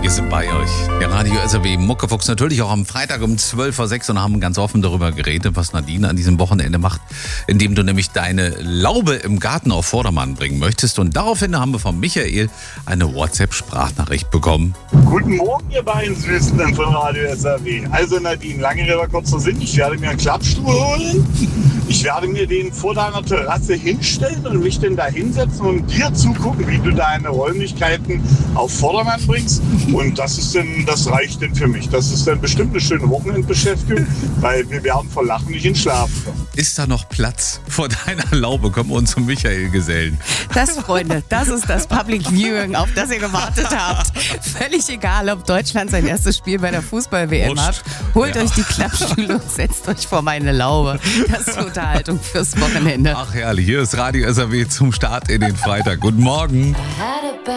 Wir sind bei euch. Der Radio SAW Muckefuchs natürlich auch am Freitag um 12:06 und haben ganz offen darüber geredet, was Nadine an diesem Wochenende macht, indem du nämlich deine Laube im Garten auf Vordermann bringen möchtest. Und daraufhin haben wir von Michael eine WhatsApp-Sprachnachricht bekommen. Guten Morgen, ihr beiden Süßen von Radio SAW. Also Nadine, lange Rede, kurzer Sinn. Ich werde mir einen Klappstuhl holen. Ich werde mir den vor deiner Terrasse hinstellen und mich dann da hinsetzen und dir zugucken, wie du deine Räumlichkeiten auf Vordermann bringst. Und das reicht dann für mich. Das ist dann bestimmt eine schöne Wochenendbeschäftigung, weil wir werden vor Lachen nicht in Schlaf. Ist da noch Platz vor deiner Laube? Können wir uns zum Michael gesellen. Das, Freunde, das ist das Public Viewing, auf das ihr gewartet habt. Völlig egal, ob Deutschland sein erstes Spiel bei der Fußball-WM hat. Holt euch die Klappstühle und setzt euch vor meine Laube. Das ist Unterhaltung fürs Wochenende. Ach herrlich, hier ist Radio SAW zum Start in den Freitag. Guten Morgen.